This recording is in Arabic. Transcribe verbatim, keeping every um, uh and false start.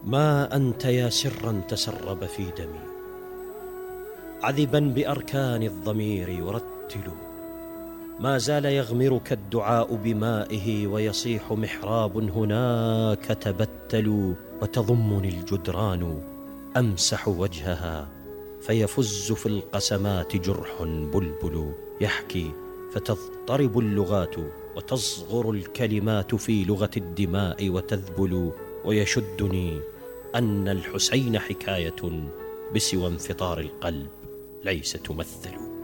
ما أنت يا سرا تسرب في دمي، عذبا بأركان الضمير يرتل. ما زال يغمرك الدعاء بمائه، ويصيح محراب هناك تبتل. وتضمني الجدران أمسح وجهها، فيفز في القسمات جرح بلبل. يحكي فتضطرب اللغات، وتصغر الكلمات في لغة الدماء وتذبل. ويشدني أن الحسين حكاية بسوى انفطار القلب ليس تمثل.